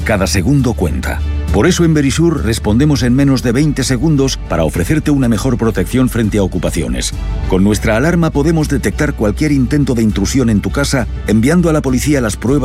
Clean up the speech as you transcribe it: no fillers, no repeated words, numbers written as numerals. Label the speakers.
Speaker 1: Cada segundo cuenta. Por eso en Verisur respondemos en menos de 20 segundos para ofrecerte una mejor protección frente a ocupaciones. Con nuestra alarma podemos detectar cualquier intento de intrusión en tu casa enviando a la policía las pruebas